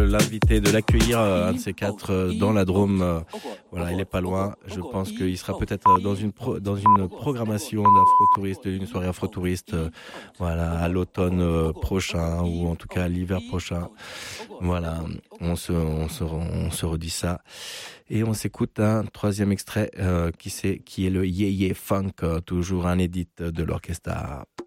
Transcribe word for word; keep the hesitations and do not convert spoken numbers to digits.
l'inviter, de l'accueillir, un de ces quatre, dans la Drôme. Voilà, il est pas loin. Je pense qu'il sera peut-être dans une pro, dans une programmation d'Afro-Touriste, d'une soirée Afro-Touriste, voilà, à l'automne prochain ou en tout cas à l'hiver prochain. Voilà, on se, on se, on se redit ça. Et on s'écoute un troisième extrait euh, qui, c'est, qui est le Yeah Yeah Funk, toujours un edit de l'orchestre.